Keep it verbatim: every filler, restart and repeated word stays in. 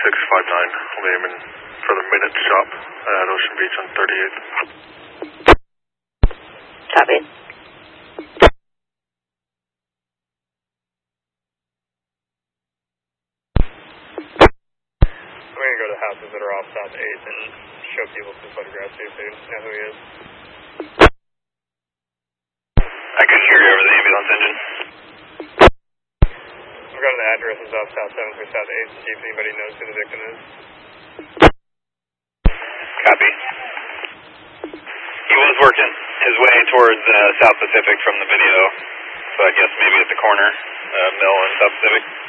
six five nine. We'll be aiming for the Minute Shop at Ocean Beach on thirty-eighth. Copy. I'm going to go to houses that are off South eighth and show people some photographs so they know who he is. I couldn't hear you over the ambulance engine. I'm going to the addresses off South seventh or South eighth to see if anybody knows who the victim is. Copy. He was working his way towards uh, South Pacific from the video, so I guess maybe at the corner, uh, Mill and South Pacific.